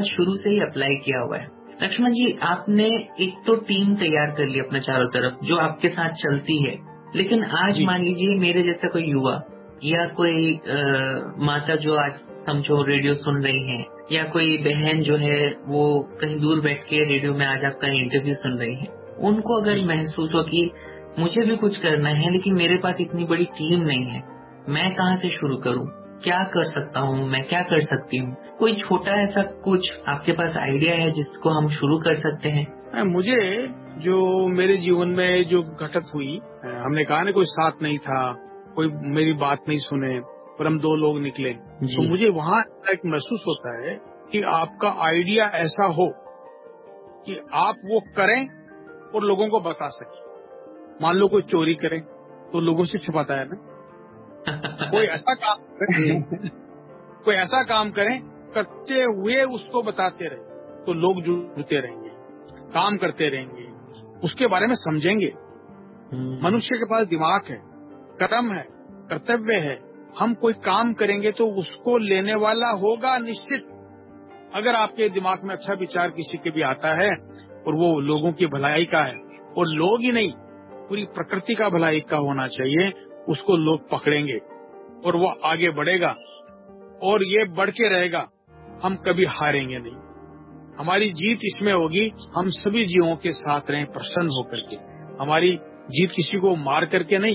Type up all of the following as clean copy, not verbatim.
शुरू से ही अप्लाई किया हुआ है। लक्ष्मण जी, आपने एक तो टीम तैयार कर ली अपने चारों तरफ जो आपके साथ चलती है, लेकिन आज जी। मान लीजिए मेरे जैसा कोई युवा या कोई माता जो आज समझो रेडियो सुन रही है, या कोई बहन जो है वो कहीं दूर बैठ के रेडियो में आज आपका इंटरव्यू सुन रही है, उनको अगर जी। महसूस हो कि मुझे भी कुछ करना है लेकिन मेरे पास इतनी बड़ी टीम नहीं है, मैं कहाँ से शुरू करूँ, क्या कर सकता हूँ, मैं क्या कर सकती हूँ, कोई छोटा ऐसा कुछ आपके पास आइडिया है जिसको हम शुरू कर सकते हैं? मुझे जो मेरे जीवन में जो घटत हुई, हमने कहा ना कोई साथ नहीं था, कोई मेरी बात नहीं सुने और हम दो लोग निकले, तो जी। मुझे वहाँ एक महसूस होता है कि आपका आइडिया ऐसा हो कि आप वो करें और लोगों को बता सकें। मान लो कोई चोरी करे तो लोगों से छुपाता है ना, कोई ऐसा काम जी। करे कोई ऐसा काम करें करते हुए उसको बताते रहे तो लोग जुड़ते रहेंगे, काम करते रहेंगे, उसके बारे में समझेंगे। मनुष्य के पास दिमाग है, कर्म है, कर्तव्य है। हम कोई काम करेंगे तो उसको लेने वाला होगा निश्चित। अगर आपके दिमाग में अच्छा विचार किसी के भी आता है और वो लोगों की भलाई का है, और लोग ही नहीं पूरी प्रकृति का भलाई का होना चाहिए, उसको लोग पकड़ेंगे और वो आगे बढ़ेगा और ये बढ़ के रहेगा। हम कभी हारेंगे नहीं। हमारी जीत इसमें होगी हम सभी जीवों के साथ रहें प्रसन्न होकर के। हमारी जीत किसी को मार करके नहीं,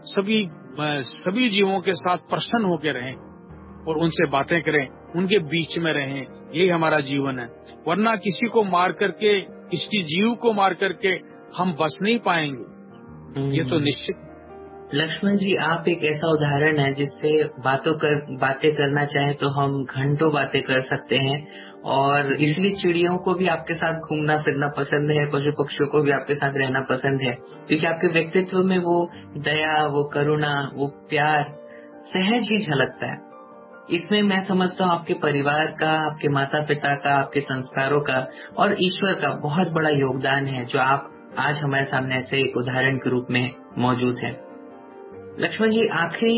सभी जीवों के साथ प्रसन्न होकर रहें और उनसे बातें करें, उनके बीच में रहें। यही हमारा जीवन है। वरना किसी को मार करके, किसी जीव को मार करके हम बच नहीं पाएंगे, ये तो निश्चित। लक्ष्मण जी, आप एक ऐसा उदाहरण है जिससे बातें करना चाहे तो हम घंटों बातें कर सकते हैं, और इसलिए चिड़ियों को भी आपके साथ घूमना फिरना पसंद है, पशु पक्षियों को भी आपके साथ रहना पसंद है, क्योंकि आपके व्यक्तित्व में वो दया, वो करुणा, वो प्यार सहज ही झलकता है। इसमें मैं समझता हूँ आपके परिवार का, आपके माता पिता का, आपके संस्कारों का और ईश्वर का बहुत बड़ा योगदान है, जो आप आज हमारे सामने ऐसे एक उदाहरण के रूप में मौजूद है। लक्ष्मण जी, आखिरी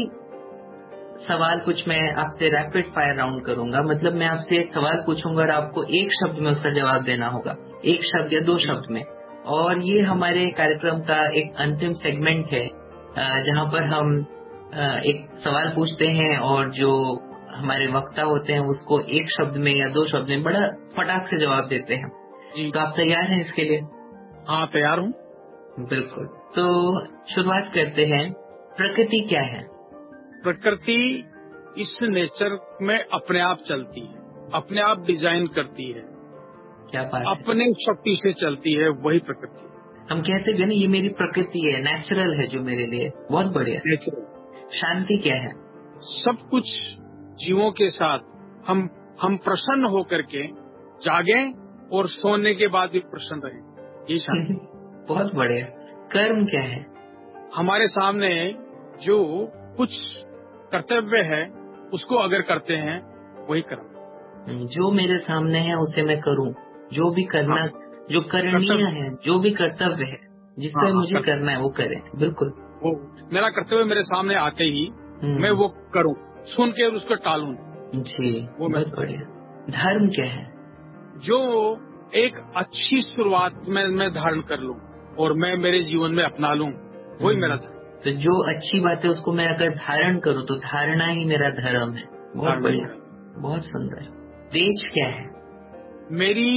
सवाल कुछ मैं आपसे रैपिड फायर राउंड करूंगा, मतलब मैं आपसे एक सवाल पूछूंगा और आपको एक शब्द में उसका जवाब देना होगा, एक शब्द या दो शब्द में। और ये हमारे कार्यक्रम का एक अंतिम सेगमेंट है जहां पर हम एक सवाल पूछते हैं और जो हमारे वक्ता होते हैं उसको एक शब्द में या दो शब्द में बड़ा फटाक से जवाब देते हैं। जी। तो आप तैयार हैं इसके लिए? हाँ, तैयार हूँ। बिल्कुल। तो शुरुआत करते हैं। प्रकृति क्या है? प्रकृति इस नेचर में अपने आप चलती है, अपने आप डिजाइन करती है, क्या बात है। अपने शक्ति से चलती है, वही प्रकृति हम कहते भी ना, ये मेरी प्रकृति है, नेचुरल है जो मेरे लिए। बहुत बढ़िया। नेचुरल। शांति क्या है? सब कुछ जीवों के साथ हम प्रसन्न होकर के जागें और सोने के बाद भी प्रसन्न रहें, ये शांति। बहुत बढ़िया। कर्म क्या है? हमारे सामने जो कुछ कर्तव्य है उसको अगर करते हैं, वही कर्म। जो मेरे सामने है उसे मैं करूं, जो भी हाँ, करना, जो करणीय कर्तव्य। है, जो भी कर्तव्य है हाँ जिससे हाँ, मुझे करना है वो करें। बिल्कुल। वो मेरा कर्तव्य मेरे सामने आते ही मैं हम्म। वो करूं, सुन के उसको टालूं, जी। वो मैं बहुत बढ़िया। धर्म क्या है? जो एक अच्छी शुरुआत में मैं धारण कर लूं और मैं मेरे जीवन में अपना लूं, वही मेरा धर्म। तो जो अच्छी बात है उसको मैं अगर धारण करूं तो धारणा ही मेरा धर्म है। बहुत धारणा ही बढ़िया। मेरा। बहुत सुंदर। देश क्या है? मेरी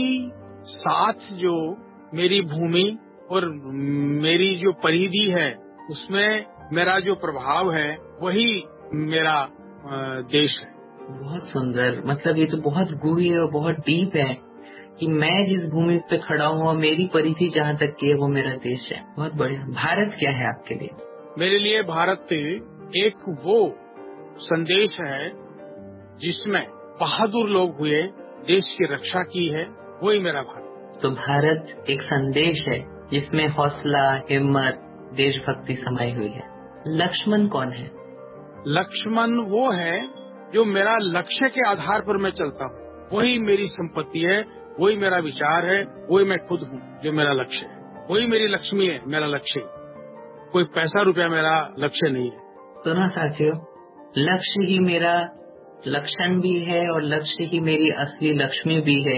साथ जो मेरी भूमि और मेरी जो परिधि है उसमें मेरा जो प्रभाव है वही मेरा देश है। बहुत सुंदर। मतलब ये तो बहुत गूढ़ी है और बहुत डीप है कि मैं जिस भूमि पे खड़ा हूँ और मेरी परिधि जहाँ तक की है वो मेरा देश है। बहुत बढ़िया। भारत क्या है आपके लिए? मेरे लिए भारत एक वो संदेश है जिसमें बहादुर लोग हुए, देश की रक्षा की है, वही मेरा भारत। तो भारत एक संदेश है जिसमें हौसला, हिम्मत, देशभक्ति समाई हुई है। लक्ष्मण कौन है? लक्ष्मण वो है जो मेरा लक्ष्य के आधार पर मैं चलता हूँ, वही मेरी संपत्ति है, वही मेरा विचार है, वही मैं खुद हूँ जो मेरा लक्ष्य है, वही मेरी लक्ष्मी है, मेरा लक्ष्य है। कोई पैसा रुपया मेरा लक्ष्य नहीं है। तो ना साथियों, लक्ष्य ही मेरा लक्षण भी है और लक्ष्य ही मेरी असली लक्ष्मी भी है।